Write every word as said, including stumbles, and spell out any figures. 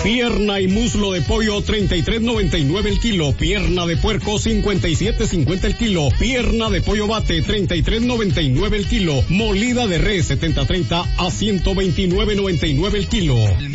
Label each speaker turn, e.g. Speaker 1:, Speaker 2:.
Speaker 1: Pierna y muslo de pollo treinta y tres noventa y nueve el kilo. Pierna de puerco cincuenta y siete cincuenta el kilo. Pierna de pollo bate treinta y tres noventa y nueve el kilo. Molida de res setenta treinta a ciento veintinueve noventa y nueve el kilo.